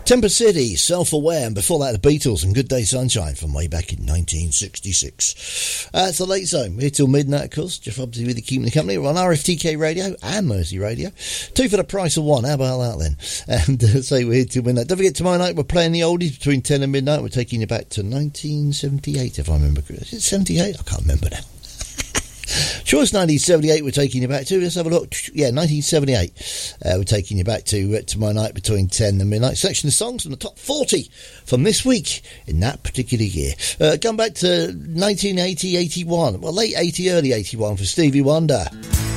Temper City, Self-Aware, and before that the Beatles and Good Day Sunshine from way back in 1966. It's the Late Zone. We're here till midnight, of course. Jeff Hobbsy with you, keeping the company. We're on RFTK Radio and Mersey Radio. 2 for the price of 1. How about that then? And say we're here till midnight. Don't forget, tomorrow night we're playing the oldies between 10 and midnight. We're taking you back to 1978, if I remember correctly. Is it 78? I can't remember now. Sure, it's 1978 we're taking you back to. Let's have a look. Yeah, 1978 we're taking you back to tomorrow night between 10 and midnight. Selection of songs from the top 40 from this week in that particular year. Come back to 1980, 81. Well, late 80, early 81 for Stevie Wonder.